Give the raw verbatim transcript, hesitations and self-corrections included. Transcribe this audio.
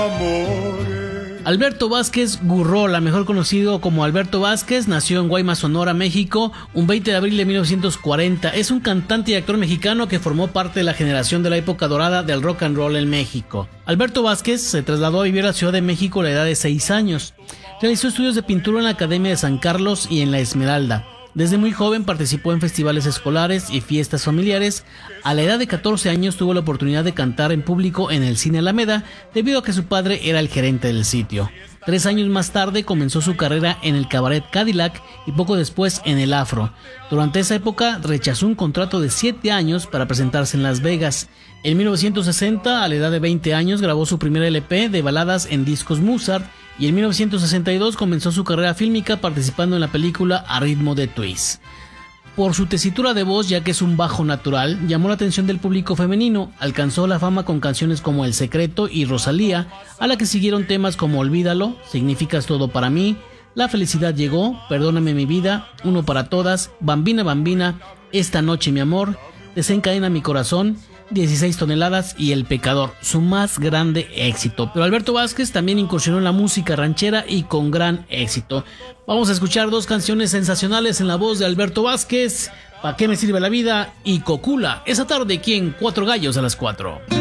Alberto Vázquez Gurrola, mejor conocido como Alberto Vázquez, nació en Guaymas, Sonora, México, un veinte de abril de mil novecientos cuarenta. Es un cantante y actor mexicano que formó parte de la generación de la época dorada del rock and roll en México. Alberto Vázquez se trasladó a vivir a la Ciudad de México a la edad de seis años. Realizó estudios de pintura en la Academia de San Carlos y en La Esmeralda. Desde muy joven participó en festivales escolares y fiestas familiares. A la edad de catorce años tuvo la oportunidad de cantar en público en el Cine Alameda, debido a que su padre era el gerente del sitio. Tres años más tarde comenzó su carrera en el Cabaret Cadillac y poco después en el Afro. Durante esa época rechazó un contrato de siete años para presentarse en Las Vegas. En mil novecientos sesenta, a la edad de veinte años, grabó su primer L P de baladas en Discos Mozart, y en mil novecientos sesenta y dos comenzó su carrera fílmica participando en la película A ritmo de twist. Por su tesitura de voz, ya que es un bajo natural, llamó la atención del público femenino. Alcanzó la fama con canciones como El Secreto y Rosalía, a la que siguieron temas como Olvídalo, Significas todo para mí, La felicidad llegó, Perdóname mi vida, Uno para todas, Bambina Bambina, Esta noche mi amor, Desencadena mi corazón, dieciséis toneladas y El Pecador, su más grande éxito. Pero Alberto Vázquez también incursionó en la música ranchera y con gran éxito. Vamos a escuchar dos canciones sensacionales en la voz de Alberto Vázquez: ¿Pa' qué me sirve la vida? Y Cocula, esa tarde aquí en Cuatro Gallos a las cuatro.